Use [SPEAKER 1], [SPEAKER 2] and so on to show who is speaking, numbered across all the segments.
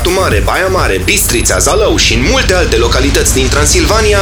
[SPEAKER 1] Satu Mare, Baia Mare, Bistrița, Zalău și în multe alte localități din Transilvania,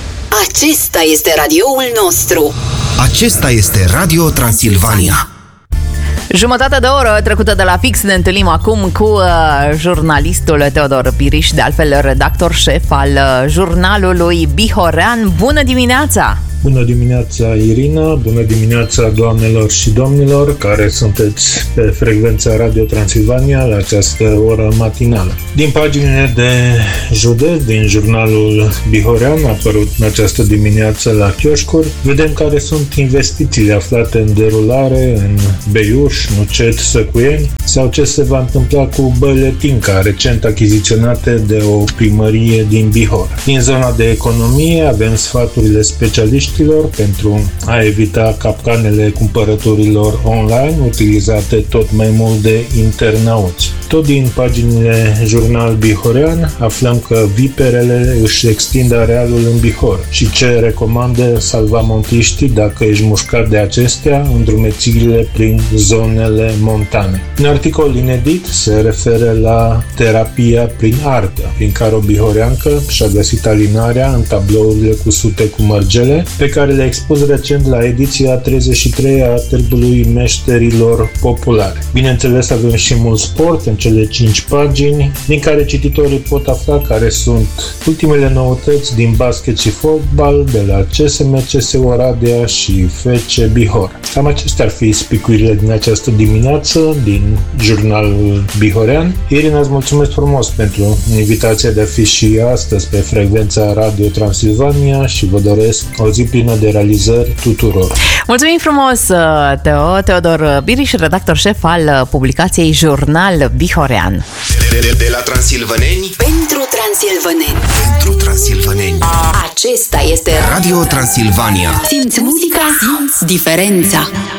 [SPEAKER 2] acesta este radioul nostru.
[SPEAKER 3] Acesta este Radio Transilvania.
[SPEAKER 4] Jumătate de oră trecută de la fix, ne întâlnim acum cu jurnalistul Teodor Biriș, de altfel redactor șef al jurnalului Bihorean. Bună dimineața!
[SPEAKER 5] Bună dimineața, Irina! Bună dimineața, doamnelor și domnilor care sunteți pe frecvența Radio Transilvania la această oră matinală. Din paginile de județ, din jurnalul Bihorean, apărut în această dimineață la chioșcuri, vedem care sunt investițiile aflate în derulare în Beiuș, Nucet, Săcuieni, sau ce se va întâmpla cu Băletinca, recent achiziționate de o primărie din Bihor. Din zona de economie avem sfaturile specialiștilor pentru a evita capcanele cumpărăturilor online utilizate tot mai mult de internauți. Tot din paginile Jurnal Bihorean aflăm că viperele își extind arealul în Bihor și ce recomandă salvamontiștii dacă ești mușcat de acestea în drumețiile prin zonele montane. Un articol inedit se referă la terapia prin artă, prin care o bihoreancă și-a găsit alinarea în tablourile cu sute cu mărgele, pe care le-a expus recent la ediția 33-a a Târgului Meșterilor Populare. Bineînțeles, avem și mult sport în cele 5 pagini, din care cititorii pot afla care sunt ultimele noutăți din basket și fotbal de la CSM, CSU Oradea și FC Bihor. Cam acestea ar fi spicurile din această dimineață din jurnalul Bihorean. Irina, îți mulțumesc frumos pentru invitația de a fi și astăzi pe frecvența Radio Transilvania și vă doresc o zi plină de realizări tuturor.
[SPEAKER 4] Mulțumim frumos, Teodor Biriș, redactor șef al publicației Jurnal Bihorean.
[SPEAKER 1] De la transilvăneni
[SPEAKER 2] Pentru transilvăneni.
[SPEAKER 3] Pentru transilvăneni.
[SPEAKER 2] Acesta este
[SPEAKER 3] Radio Transilvania.
[SPEAKER 2] Simți muzica, simți diferența.